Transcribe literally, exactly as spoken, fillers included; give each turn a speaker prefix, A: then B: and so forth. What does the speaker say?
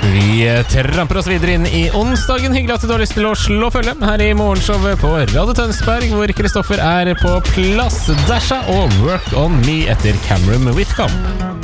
A: Vi tramper oss videre inn i onsdagen. Hyggelig at du har lyst til å slå følge her i morgenshowet på Radio Tønsberg, hvor Kristoffer er på plass. Dasha og Work On Me etter Cameron Whitcomb.